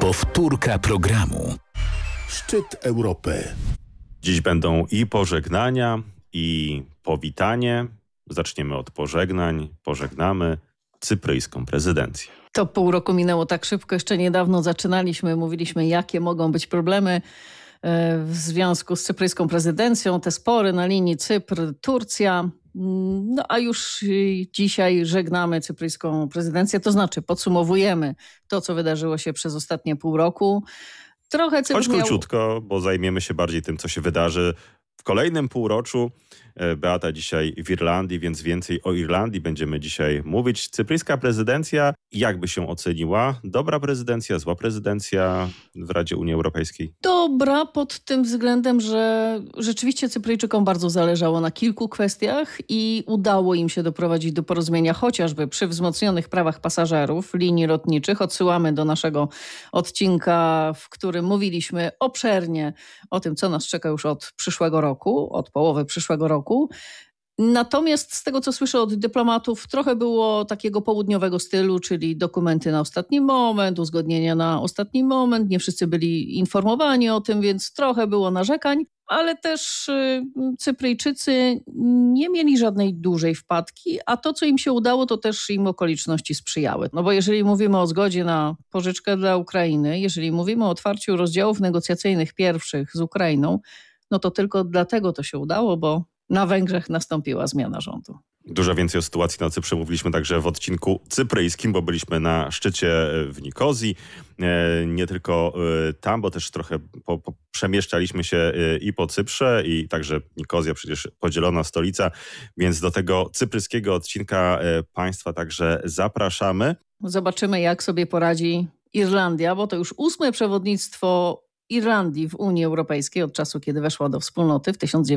Powtórka programu. Szczyt Europy. Dziś będą i pożegnania, i powitanie. Zaczniemy od pożegnań. Pożegnamy cypryjską prezydencję. To pół roku minęło tak szybko. Jeszcze niedawno zaczynaliśmy, mówiliśmy, jakie mogą być problemy w związku z cypryjską prezydencją. Te spory na linii Cypr-Turcja. No a już dzisiaj żegnamy cypryjską prezydencję. To znaczy podsumowujemy to, co wydarzyło się przez ostatnie pół roku. Trochę Cypr Choć króciutko, bo zajmiemy się bardziej tym, co się wydarzy w kolejnym półroczu. Beata dzisiaj w Irlandii, więc więcej o Irlandii będziemy dzisiaj mówić. Cypryjska prezydencja, jakby się oceniła? Dobra prezydencja, zła prezydencja w Radzie Unii Europejskiej? Dobra pod tym względem, że rzeczywiście Cypryjczykom bardzo zależało na kilku kwestiach i udało im się doprowadzić do porozumienia chociażby przy wzmocnionych prawach pasażerów linii lotniczych. Odsyłamy do naszego odcinka, w którym mówiliśmy obszernie o tym, co nas czeka już od przyszłego roku, od połowy przyszłego roku. Natomiast z tego, co słyszę od dyplomatów, trochę było takiego południowego stylu, czyli dokumenty na ostatni moment, uzgodnienia na ostatni moment. Nie wszyscy byli informowani o tym, więc trochę było narzekań, ale też Cypryjczycy nie mieli żadnej dużej wpadki, a to, co im się udało, to też im okoliczności sprzyjały. No bo jeżeli mówimy o zgodzie na pożyczkę dla Ukrainy, jeżeli mówimy o otwarciu rozdziałów negocjacyjnych pierwszych z Ukrainą, no to tylko dlatego to się udało, bo na Węgrzech nastąpiła zmiana rządu. Dużo więcej o sytuacji na Cyprze mówiliśmy także w odcinku cypryjskim, bo byliśmy na szczycie w Nikozji. Nie tylko tam, bo też trochę przemieszczaliśmy się i po Cyprze, i także Nikozja, przecież podzielona stolica, więc do tego cypryjskiego odcinka Państwa także zapraszamy. Zobaczymy, jak sobie poradzi Irlandia, bo to już 8. przewodnictwo Irlandii w Unii Europejskiej od czasu, kiedy weszła do wspólnoty w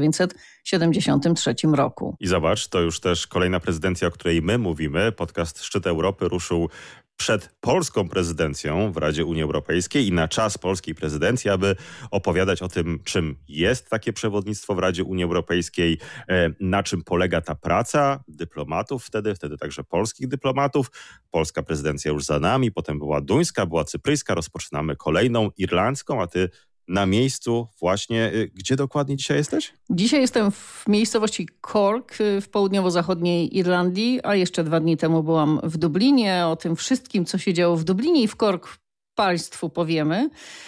1973 roku. I zobacz, to już też kolejna prezydencja, o której my mówimy. Podcast Szczyt Europy ruszył przed polską prezydencją w Radzie Unii Europejskiej i na czas polskiej prezydencji, aby opowiadać o tym, czym jest takie przewodnictwo w Radzie Unii Europejskiej, na czym polega ta praca dyplomatów wtedy także polskich dyplomatów. Polska prezydencja już za nami, potem była duńska, była cypryjska, rozpoczynamy kolejną irlandzką, a ty na miejscu właśnie. Gdzie dokładnie dzisiaj jesteś? Dzisiaj jestem w miejscowości Cork w południowo-zachodniej Irlandii, a jeszcze 2 dni temu byłam w Dublinie. O tym wszystkim, co się działo w Dublinie i w Cork Państwu powiemy.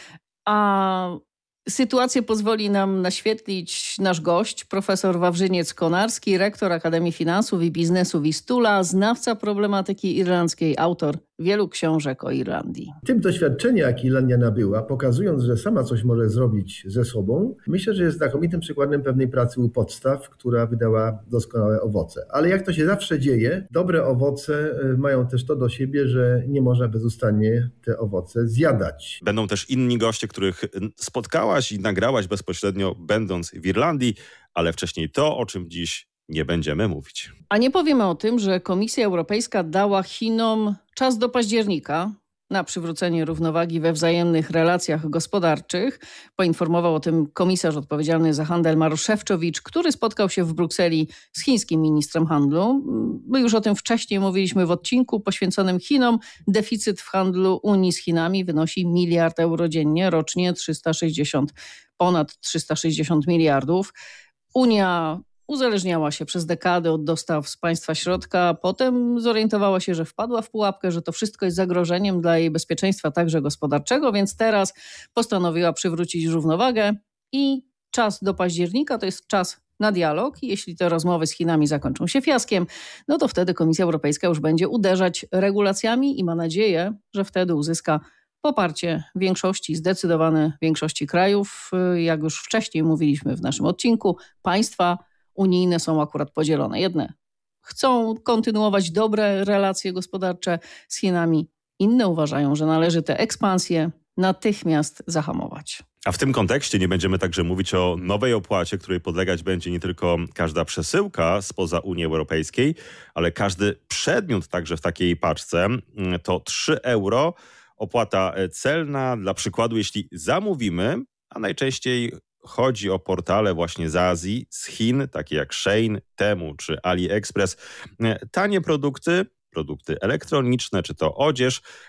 A sytuację pozwoli nam naświetlić nasz gość, profesor Wawrzyniec-Konarski, rektor Akademii Finansów i Biznesu Wistula, znawca problematyki irlandzkiej, autor wielu książek o Irlandii. Tym doświadczenie, jakie Irlandia nabyła, pokazując, że sama coś może zrobić ze sobą, myślę, że jest znakomitym przykładem pewnej pracy u podstaw, która wydała doskonałe owoce. Ale jak to się zawsze dzieje, dobre owoce mają też to do siebie, że nie można bezustannie te owoce zjadać. Będą też inni goście, których spotkałaś i nagrałaś bezpośrednio będąc w Irlandii, ale wcześniej to, o czym dziś nie będziemy mówić. A nie powiemy o tym, że Komisja Europejska dała Chinom czas do października na przywrócenie równowagi we wzajemnych relacjach gospodarczych. Poinformował o tym komisarz odpowiedzialny za handel Marosz Szefczowicz, który spotkał się w Brukseli z chińskim ministrem handlu. My już o tym wcześniej mówiliśmy w odcinku poświęconym Chinom. Deficyt w handlu Unii z Chinami wynosi 1 miliard euro dziennie, rocznie ponad 360 miliardów. Unia uzależniała się przez dekadę od dostaw z państwa środka, potem zorientowała się, że wpadła w pułapkę, że to wszystko jest zagrożeniem dla jej bezpieczeństwa także gospodarczego, więc teraz postanowiła przywrócić równowagę i czas do października to jest czas na dialog. Jeśli te rozmowy z Chinami zakończą się fiaskiem, no to wtedy Komisja Europejska już będzie uderzać regulacjami i ma nadzieję, że wtedy uzyska poparcie większości, zdecydowane większości krajów. Jak już wcześniej mówiliśmy w naszym odcinku, państwa unijne są akurat podzielone. Jedne chcą kontynuować dobre relacje gospodarcze z Chinami, inne uważają, że należy tę ekspansję natychmiast zahamować. A w tym kontekście nie będziemy także mówić o nowej opłacie, której podlegać będzie nie tylko każda przesyłka spoza Unii Europejskiej, ale każdy przedmiot także w takiej paczce. To 3 euro. Opłata celna, dla przykładu, jeśli zamówimy, a najczęściej chodzi o portale właśnie z Azji, z Chin, takie jak Shein, Temu czy AliExpress. Tanie produkty elektroniczne, czy to odzież,